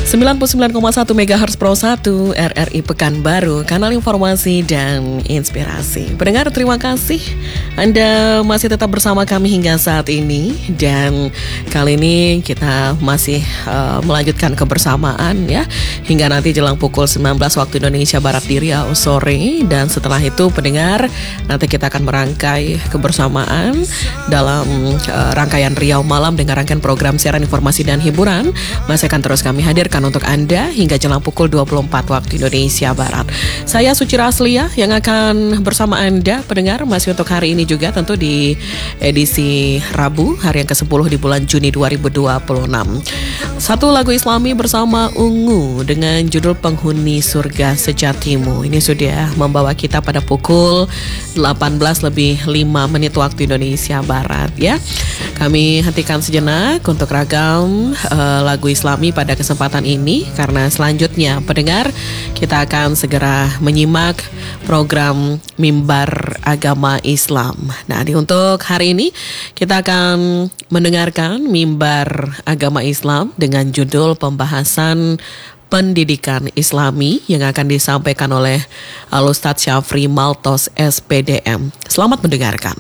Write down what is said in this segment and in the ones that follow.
99,1 MHz Pro 1 RRI Pekanbaru, kanal informasi dan inspirasi. Pendengar, terima kasih Anda masih tetap bersama kami hingga saat ini. Dan kali ini kita masih melanjutkan kebersamaan ya, hingga nanti jelang pukul 19 waktu Indonesia Barat di Riau sore. Dan setelah itu pendengar, nanti kita akan merangkai kebersamaan dalam rangkaian Riau Malam dengan rangkaian program siaran informasi dan hiburan. Masih akan terus kami hadirkan untuk Anda hingga jelang pukul 24 waktu Indonesia Barat. Saya Suci Raslia yang akan bersama Anda pendengar masih untuk hari ini juga, tentu di edisi Rabu hari yang ke-10 di bulan Juni 2026. Satu lagu Islami bersama Ungu dengan judul Penghuni Surga Sejatimu. Ini sudah membawa kita pada pukul 18:05 waktu Indonesia Barat ya. Kami hentikan sejenak untuk ragam lagu Islami pada kesempatan ini, karena selanjutnya pendengar kita akan segera menyimak program Mimbar Agama Islam. Nah, untuk hari ini kita akan mendengarkan Mimbar Agama Islam dengan judul pembahasan pendidikan Islami yang akan disampaikan oleh Al-Ustadz Syafri Maltos SPDM. Selamat mendengarkan.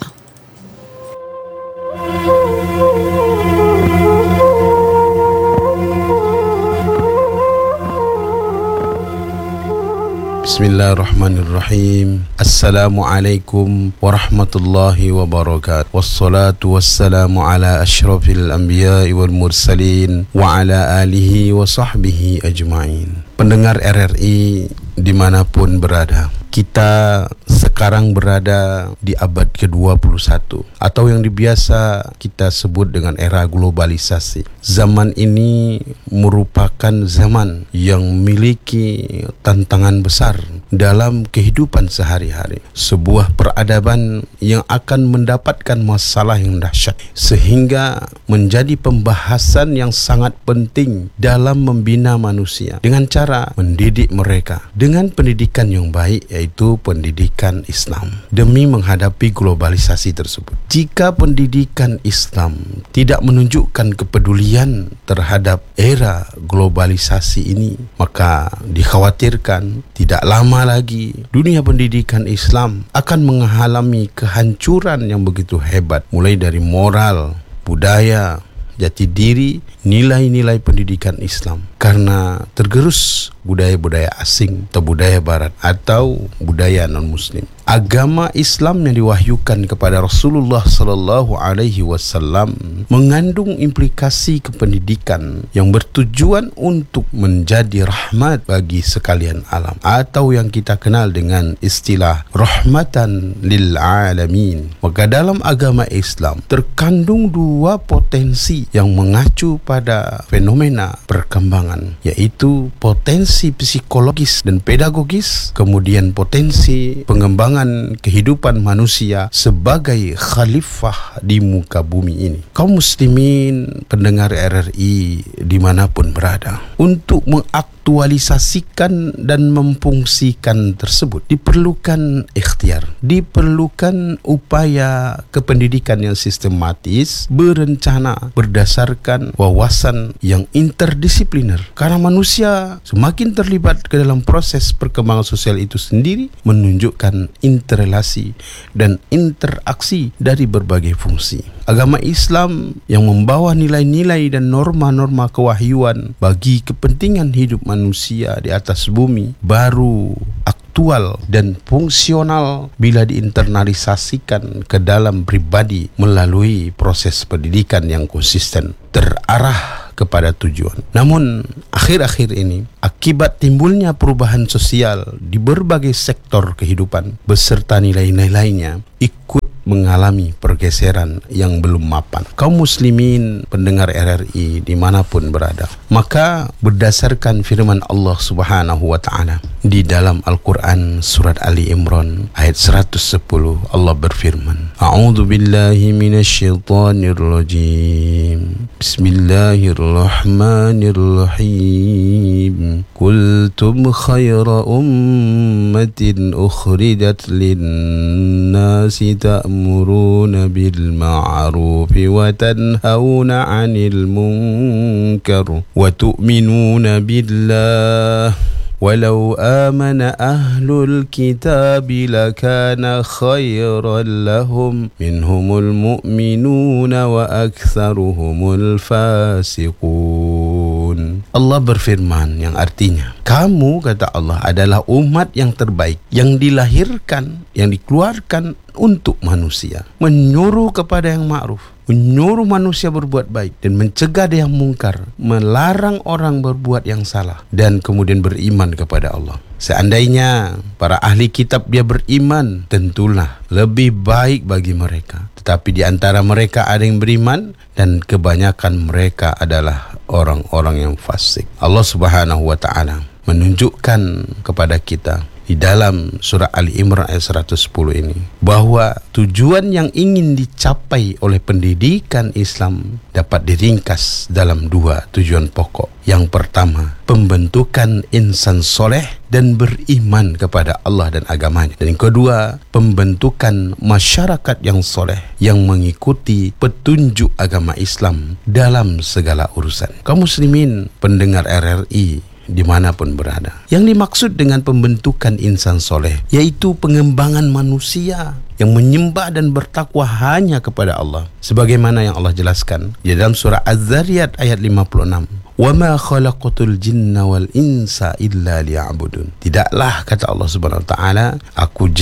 Bismillahirrahmanirrahim. Assalamualaikum warahmatullahi wabarakatuh. Wassalatu wassalamu ala asyrafil anbiya'i wal mursalin wa ala alihi wa sahbihi ajma'in. Pendengar RRI dimanapun berada, kita sekarang berada di abad ke-21 atau yang biasa kita sebut dengan era globalisasi. Zaman ini merupakan zaman yang memiliki tantangan besar dalam kehidupan sehari-hari. Sebuah peradaban yang akan mendapatkan masalah yang dahsyat, sehingga menjadi pembahasan yang sangat penting dalam membina manusia dengan cara mendidik mereka dengan pendidikan yang baik, yaitu pendidikan Islam, demi menghadapi globalisasi tersebut. Jika pendidikan Islam tidak menunjukkan kepedulian terhadap era globalisasi ini, maka dikhawatirkan tidak lama lagi dunia pendidikan Islam akan mengalami kehancuran yang begitu hebat, mulai dari moral, budaya, jati diri, nilai-nilai pendidikan Islam, karena tergerus budaya-budaya asing atau budaya barat atau budaya non-muslim. Agama Islam yang diwahyukan kepada Rasulullah sallallahu alaihi wasallam mengandung implikasi kependidikan yang bertujuan untuk menjadi rahmat bagi sekalian alam, atau yang kita kenal dengan istilah rahmatan lil alamin. Maka dalam agama Islam terkandung dua potensi yang mengacu pada fenomena perkembangan, yaitu potensi psikologis dan pedagogis, kemudian potensi pengembangan kehidupan manusia sebagai khalifah di muka bumi ini. Kaum muslimin pendengar RRI dimanapun berada, untuk mengaktualisasikan dan memfungsikan tersebut diperlukan ikhtiar, diperlukan upaya kependidikan yang sistematis, berencana, berdasarkan wawasan yang interdisipliner. Karena manusia semakin terlibat ke dalam proses perkembangan sosial itu sendiri, menunjukkan interrelasi dan interaksi dari berbagai fungsi. Agama Islam yang membawa nilai-nilai dan norma-norma kewahyuan bagi kepentingan hidup manusia di atas bumi baru aktual dan fungsional bila diinternalisasikan ke dalam pribadi melalui proses pendidikan yang konsisten, terarah kepada tujuan. Namun akhir-akhir ini, akibat timbulnya perubahan sosial di berbagai sektor kehidupan beserta nilai-nilainya ikut mengalami pergeseran yang belum mapan. Kaum muslimin pendengar RRI dimanapun berada, maka berdasarkan firman Allah Subhanahu wa ta'ala di dalam Al-Quran surat Ali Imran ayat 110, Allah berfirman, A'udzu billahi minasyaitonir rajim. Bismillahirrahmanirrahim. Kuntum khaira ummatin ukhrijat lin-nasi ta'muruna ta'muruna bil ma'ruf wa tanhauna 'anil munkar wa tu'minuna billah walau amana ahlul kitab lakana khairan lahum minhumul mu'minuna wa aktsaruhumul fasiqun. Allah berfirman yang artinya, kamu, kata Allah, adalah umat yang terbaik, yang dilahirkan, yang dikeluarkan untuk manusia, menyuruh kepada yang ma'ruf, menyuruh manusia berbuat baik dan mencegah yang mungkar, melarang orang berbuat yang salah, dan kemudian beriman kepada Allah. Seandainya para ahli kitab dia beriman, tentulah lebih baik bagi mereka. Tetapi di antara mereka ada yang beriman dan kebanyakan mereka adalah orang-orang yang fasik. Allah Subhanahu wa ta'ala menunjukkan kepada kita di dalam surah Ali Imran ayat 110 ini bahwa tujuan yang ingin dicapai oleh pendidikan Islam dapat diringkas dalam dua tujuan pokok. Yang pertama, pembentukan insan soleh dan beriman kepada Allah dan agamanya. Dan yang kedua, pembentukan masyarakat yang soleh yang mengikuti petunjuk agama Islam dalam segala urusan. Kaum muslimin pendengar RRI dimanapun berada, yang dimaksud dengan pembentukan insan soleh yaitu pengembangan manusia yang menyembah dan bertakwa hanya kepada Allah, sebagaimana yang Allah jelaskan di dalam surah Az-Zariyat ayat 56. وَمَا خَلَقْتُ الْجِنَّ وَالْإِنسَ إِلَّا لِيَعْبُدُونَ. Tidaklah, kata Allah Subhanahu wa taala, aku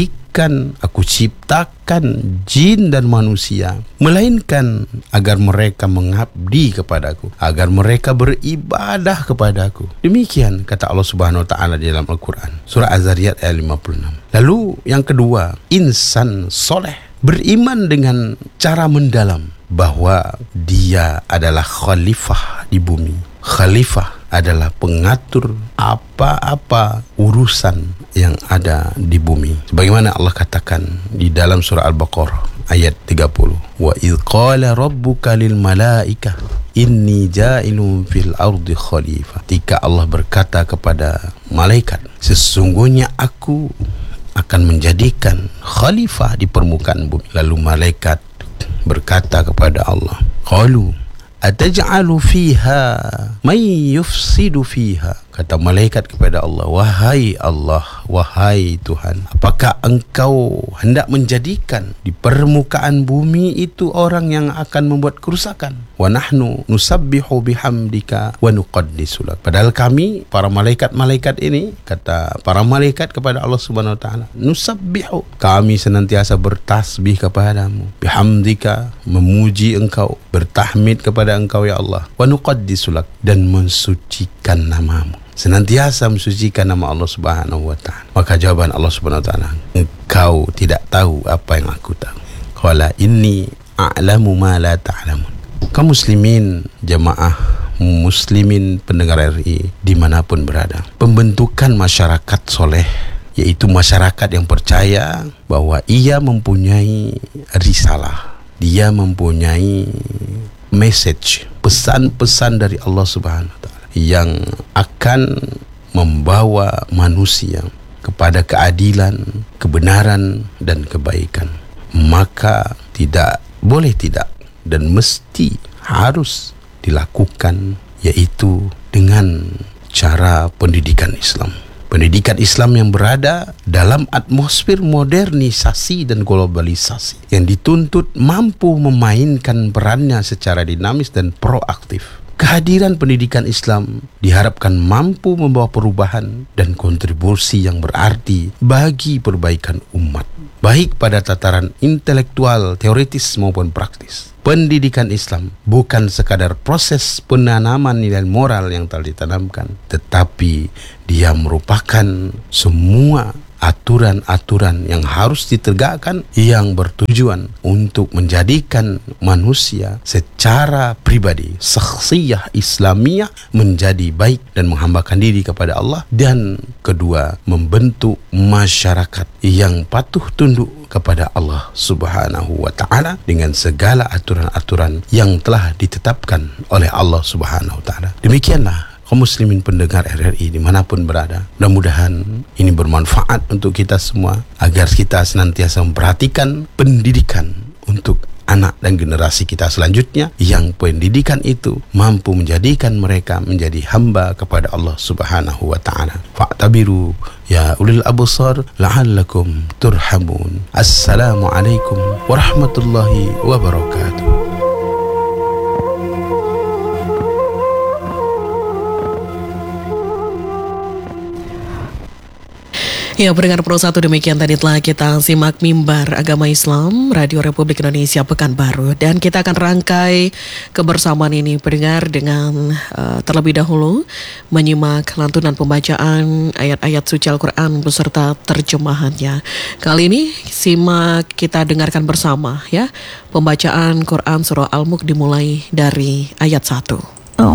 ciptakan jin dan manusia melainkan agar mereka mengabdi kepadaku, agar mereka beribadah kepadaku. Demikian kata Allah Subhanahu wa taala di dalam Al-Quran surah Az-Zariyat ayat 56. Lalu yang kedua, insan soleh beriman dengan cara mendalam bahwa dia adalah khalifah di bumi. Khalifah adalah pengatur apa-apa urusan yang ada di bumi. Sebagaimana Allah katakan di dalam surah Al-Baqarah ayat 30. Wa idh qala rabbuka lil malaikah inni ja'ilun fil ardi khalifah. Ketika Allah berkata kepada malaikat, sesungguhnya aku akan menjadikan khalifah di permukaan bumi. Lalu malaikat berkata kepada Allah, qalu ataj'alu fiha may yufsidu fiha. Kata malaikat kepada Allah, wahai Allah, wahai Tuhan, apakah engkau hendak menjadikan di permukaan bumi itu orang yang akan membuat kerusakan? Wa nahnu nusabbihu bihamdika wa nuqaddisu lak. Padahal kami, para malaikat-malaikat ini, kata para malaikat kepada Allah Subhanahu wa taala, nusabbihu, kami senantiasa bertasbih kepadamu, bihamdika, memuji engkau, bertahmid kepada engkau ya Allah, wa nuqaddisu lak, dan mensucikan namamu, senantiasa mensucikan nama Allah Subhanahu wa taala. Maka jawaban Allah Subhanahu wa taala, engkau tidak tahu apa yang aku tahu. Qala inni a'lamu ma la ta'lamun. Kaum muslimin, jamaah muslimin pendengar RI dimanapun berada, pembentukan masyarakat soleh yaitu masyarakat yang percaya bahwa ia mempunyai risalah, dia mempunyai message, pesan-pesan dari Allah Subhanahu wa taala yang akan membawa manusia kepada keadilan, kebenaran dan kebaikan. Maka tidak boleh tidak dan mesti harus dilakukan, yaitu dengan cara pendidikan Islam. Pendidikan Islam yang berada dalam atmosfer modernisasi dan globalisasi yang dituntut mampu memainkan perannya secara dinamis dan proaktif. Kehadiran pendidikan Islam diharapkan mampu membawa perubahan dan kontribusi yang berarti bagi perbaikan umat, baik pada tataran intelektual, teoritis maupun praktis. Pendidikan Islam bukan sekadar proses penanaman nilai moral yang telah ditanamkan, tetapi dia merupakan semua aturan-aturan yang harus ditegakkan yang bertujuan untuk menjadikan manusia secara pribadi, syakhsiyah Islamiyah, menjadi baik dan menghambakan diri kepada Allah. Dan kedua, membentuk masyarakat yang patuh tunduk kepada Allah Subhanahu wa ta'ala dengan segala aturan-aturan yang telah ditetapkan oleh Allah Subhanahu wa ta'ala. Demikianlah kaum muslimin pendengar RRI dimanapun berada. Mudah-mudahan ini bermanfaat untuk kita semua, agar kita senantiasa memperhatikan pendidikan untuk anak dan generasi kita selanjutnya, yang pendidikan itu mampu menjadikan mereka menjadi hamba kepada Allah Subhanahu wa taala. Fa'tabiru ya ulil absar la'allakum turhamun. Assalamualaikum warahmatullahi wabarakatuh. Ya, pendengar Pro 1, demikian tadi telah kita simak Mimbar Agama Islam Radio Republik Indonesia Pekanbaru, dan kita akan rangkai kebersamaan ini pendengar dengan terlebih dahulu menyimak lantunan pembacaan ayat-ayat suci Al-Quran beserta terjemahannya. Kali ini simak, kita dengarkan bersama ya pembacaan Quran Surah Al-Mulk dimulai dari ayat 1.